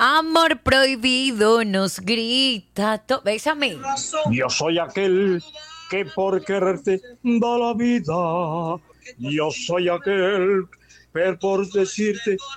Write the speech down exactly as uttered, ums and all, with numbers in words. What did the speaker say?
Amor prohibido nos grita. To- Bésame. Yo soy aquel que por quererte da la vida. Yo soy aquel que por decirte